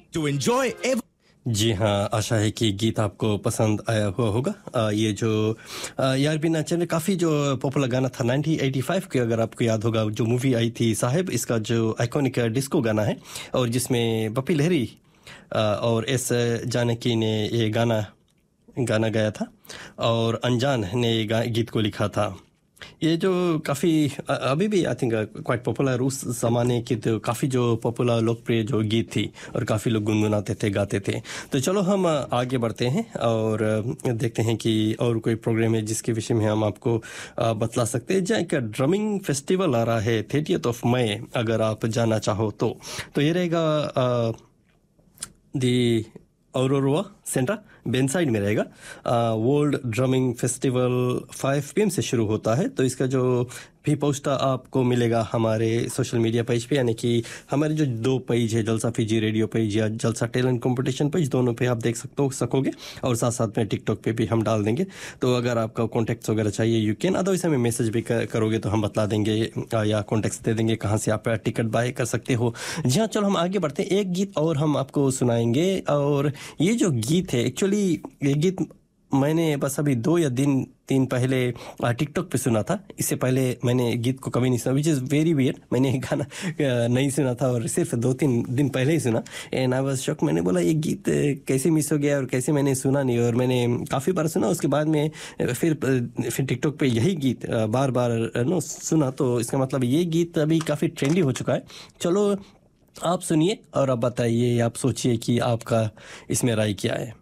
to enjoy every जी हाँ, आशा है कि गीत आपको पसंद आया हुआ होगा। ये जो यार बिना चैनल काफ़ी जो पॉपुलर गाना था 1985 के, अगर आपको याद होगा, जो मूवी आई थी साहिब, इसका जो आइकॉनिक डिस्को गाना है और जिसमें पप्पी लहरी और एस जानकी ने ये गाना गाया था और अनजान ने ये गीत को लिखा था। ये जो काफ़ी अभी भी आई थिंक क्वाइट पॉपुलर, उस ज़माने की तो काफ़ी जो पॉपुलर लोकप्रिय जो गीत थी और काफ़ी लोग गुनगुनाते थे, गाते थे। तो चलो हम आगे बढ़ते हैं और देखते हैं कि और कोई प्रोग्राम है जिसके विषय में हम आपको बतला सकते हैं। जहाँ एक ड्रमिंग फेस्टिवल आ रहा है 30th of May, अगर आप जाना चाहो तो ये रहेगा दी औरोरा सेंट्रा बेनसाइड में रहेगा। वर्ल्ड ड्रमिंग फेस्टिवल 5 PM से शुरू होता है। तो इसका जो भी पोस्टर आपको मिलेगा हमारे सोशल मीडिया पेज पे, यानी कि हमारे जो 2 पेज है, जलसा फीजी रेडियो पेज या जलसा टैलेंट कंपटीशन पेज, दोनों पे आप देख सकोगे और साथ साथ में टिकटॉक पे भी हम डाल देंगे। तो अगर आपका कॉन्टैक्ट्स वगैरह चाहिए यू कैन, अदरवाइज हमें मैसेज भी करोगे तो हम बता देंगे या कॉन्टैक्ट्स दे देंगे कहाँ से आप टिकट बाय कर सकते हो। जी हाँ, चलो हम आगे बढ़ते हैं। एक गीत और हम आपको सुनाएंगे और ये जो गीत है, एक्चुअली ये गीत मैंने बस अभी 2 या 3 पहले टिकटॉक पे सुना था। इससे पहले मैंने गीत को कभी नहीं सुना, विच इज़ वेरी वियर्ड। मैंने गाना नहीं सुना था और सिर्फ 2-3 दिन पहले ही सुना एंड आई वाज शॉक। मैंने बोला ये गीत कैसे मिस हो गया और कैसे मैंने सुना नहीं, और मैंने काफ़ी बार सुना। उसके बाद में फिर टिकटॉक पे यही गीत बार बार सुना, तो इसका मतलब ये गीत अभी काफ़ी ट्रेंडी हो चुका है। चलो आप सुनिए और अब बताइए, आप सोचिए कि आपका इसमें राय क्या है।